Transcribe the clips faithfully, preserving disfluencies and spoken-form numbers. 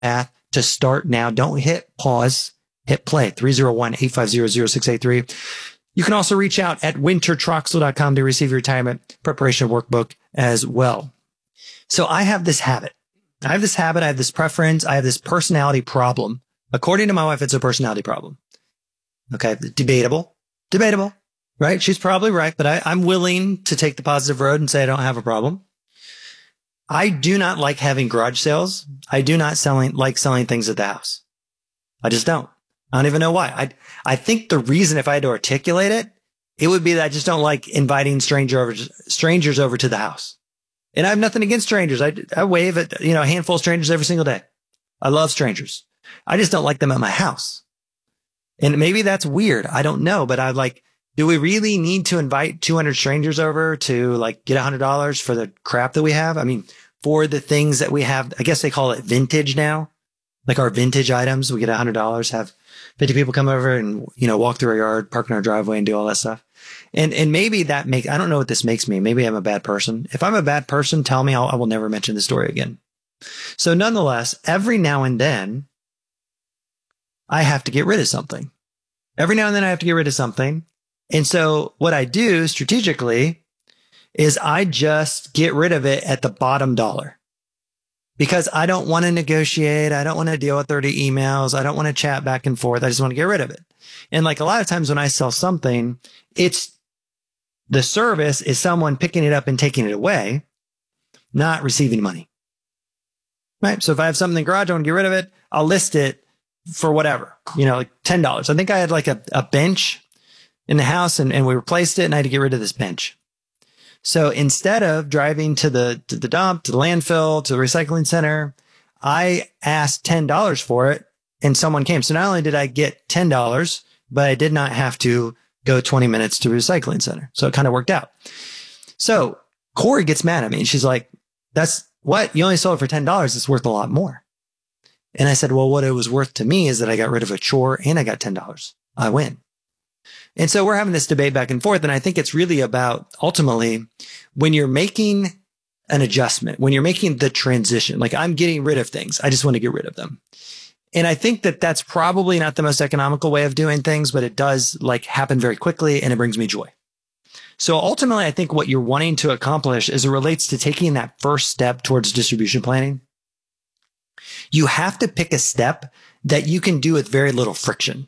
path to start now. Don't hit pause, hit play. three oh one, eight five zero, zero six eight three. You can also reach out at winter troxel dot com to receive your retirement preparation workbook as well. So I have this habit. I have this habit. I have this preference. I have this personality problem. According to my wife, it's a personality problem. Okay. Debatable, debatable, right? She's probably right, but I, I'm willing to take the positive road and say I don't have a problem. I do not like having garage sales. I do not selling like selling things at the house. I just don't. I don't even know why. I I think the reason, if I had to articulate it, it would be that I just don't like inviting stranger over, strangers over to the house. And I have nothing against strangers. I, I wave at, you know, a handful of strangers every single day. I love strangers. I just don't like them at my house. And maybe that's weird. I don't know, but I like, do we really need to invite two hundred strangers over to like get one hundred dollars for the crap that we have? I mean, for the things that we have, I guess they call it vintage now. Like our vintage items, we get one hundred dollars, have fifty people come over and, you know, walk through our yard, park in our driveway and do all that stuff. And, and maybe that makes, I don't know what this makes me. Maybe I'm a bad person. If I'm a bad person, tell me. I'll, I will never mention the story again. So nonetheless, every now and then I have to get rid of something. Every now and then I have to get rid of something. And so what I do strategically is I just get rid of it at the bottom dollar. Because I don't want to negotiate. I don't want to deal with thirty emails. I don't want to chat back and forth. I just want to get rid of it. And like a lot of times when I sell something, it's the service is someone picking it up and taking it away, not receiving money. Right. So if I have something in the garage, I want to get rid of it. I'll list it for whatever, you know, like ten dollars. I think I had like a, a bench in the house and, and we replaced it and I had to get rid of this bench. So instead of driving to the, to the dump, to the landfill, to the recycling center, I asked ten dollars for it and someone came. So not only did I get ten dollars, but I did not have to go twenty minutes to the recycling center. So it kind of worked out. So Corey gets mad at me and she's like, that's what? You only sold it for ten dollars. It's worth a lot more. And I said, well, what it was worth to me is that I got rid of a chore and I got ten dollars. I win. And so we're having this debate back and forth. And I think it's really about ultimately when you're making an adjustment, when you're making the transition, like I'm getting rid of things. I just want to get rid of them. And I think that that's probably not the most economical way of doing things, but it does like happen very quickly and it brings me joy. So ultimately, I think what you're wanting to accomplish as it relates to taking that first step towards distribution planning, you have to pick a step that you can do with very little friction.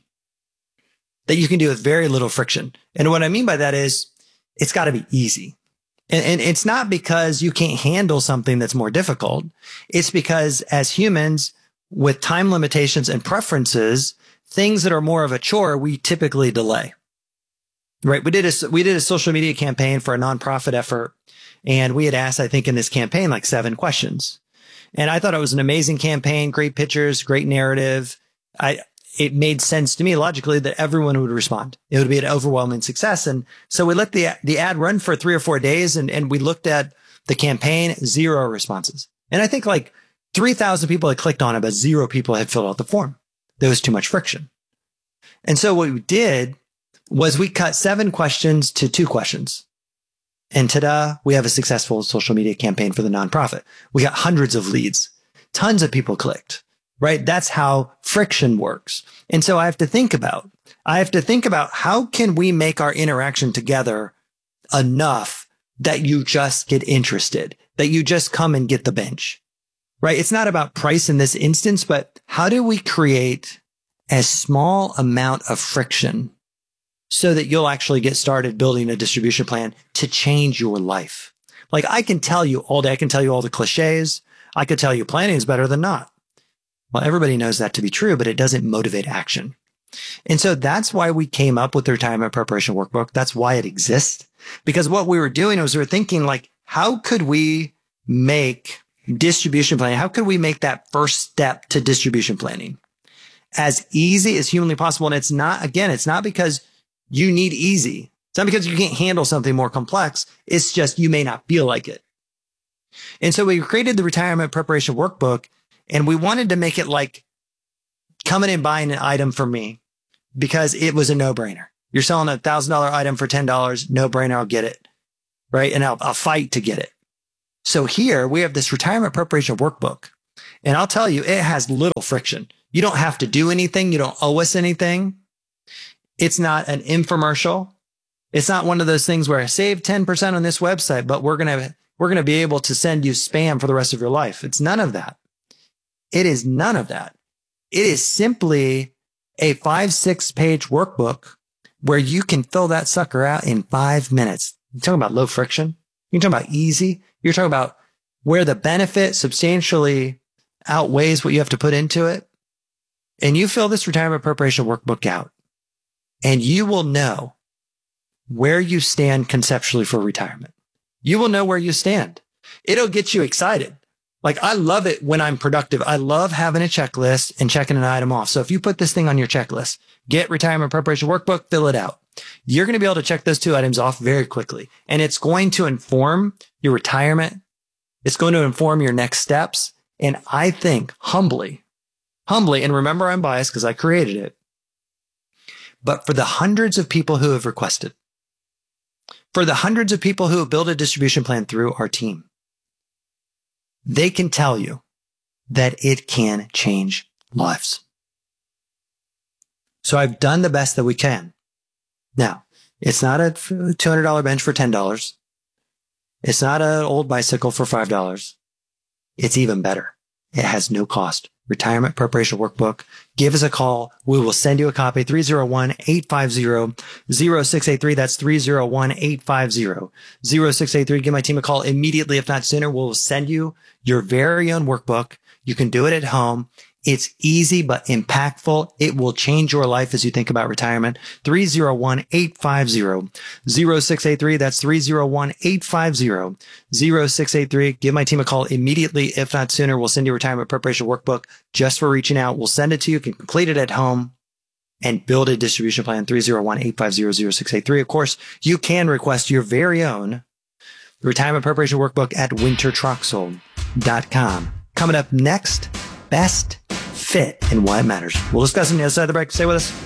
That you can do with very little friction. And what I mean by that is it's got to be easy. And, and it's not because you can't handle something that's more difficult. It's because as humans with time limitations and preferences, things that are more of a chore, we typically delay. Right. We did a, we did a social media campaign for a nonprofit effort. And we had asked, I think in this campaign, like seven questions. And I thought it was an amazing campaign, great pictures, great narrative. I, it made sense to me logically that everyone would respond. It would be an overwhelming success. And so we let the, the ad run for three or four days and, and we looked at the campaign, zero responses. And I think like three thousand people had clicked on it, but zero people had filled out the form. There was too much friction. And so what we did was we cut seven questions to two questions. And ta-da, we have a successful social media campaign for the nonprofit. We got hundreds of leads. Tons of people clicked. Right? That's how friction works. And so I have to think about, I have to think about how can we make our interaction together enough that you just get interested, that you just come and get the bench, right? It's not about price in this instance, but how do we create a small amount of friction so that you'll actually get started building a distribution plan to change your life? Like I can tell you all day, I can tell you all the cliches. I could tell you planning is better than not. Well, everybody knows that to be true, but it doesn't motivate action. And so that's why we came up with the retirement preparation workbook. That's why it exists. Because what we were doing was we were thinking like, how could we make distribution planning? How could we make that first step to distribution planning as easy as humanly possible? And it's not, again, it's not because you need easy. It's not because you can't handle something more complex. It's just you may not feel like it. And so we created the retirement preparation workbook. And we wanted to make it like coming and buying an item for me because it was a no-brainer. You're selling a thousand dollar item for ten dollars, no brainer. I'll get it. Right. And I'll, I'll fight to get it. So here we have this retirement preparation workbook And I'll tell you, it has little friction. You don't have to do anything. You don't owe us anything. It's not an infomercial. It's not one of those things where I save ten percent on this website, but we're going to, we're going to be able to send you spam for the rest of your life. It's none of that. It is none of that. It is simply a five, six page workbook where you can fill that sucker out in five minutes. You're talking about low friction. You're talking about easy. You're talking about where the benefit substantially outweighs what you have to put into it. And you fill this retirement preparation workbook out and you will know where you stand conceptually for retirement. You will know where you stand. It'll get you excited. Like, I love it when I'm productive. I love having a checklist and checking an item off. So if you put this thing on your checklist, get retirement preparation workbook, fill it out. You're going to be able to check those two items off very quickly. And it's going to inform your retirement. It's going to inform your next steps. And I think humbly, humbly, and remember I'm biased because I created it, but for the hundreds of people who have requested, for the hundreds of people who have built a distribution plan through our team, they can tell you that it can change lives. So I've done the best that we can. Now, it's not a two hundred dollars bench for ten dollars. It's not an old bicycle for five dollars. It's even better. It has no cost. Retirement Preparation Workbook. Give us a call. We will send you a copy. three oh one, eight five zero, zero six eight three. That's three oh one, eight five zero, zero six eight three. Give my team a call immediately. If not sooner, we'll send you your very own workbook. You can do it at home. It's easy, but impactful. It will change your life as you think about retirement. three oh one, eight five zero, zero six eight three. That's three oh one, eight five zero, zero six eight three. Give my team a call immediately. If not sooner, we'll send you a retirement preparation workbook just for reaching out. We'll send it to you. You can complete it at home and build a distribution plan. three oh one, eight five zero, zero six eight three. Of course, you can request your very own retirement preparation workbook at winter troxel dot com. Coming up next, best fit and why it matters. We'll discuss on the other side of the break. Stay with us.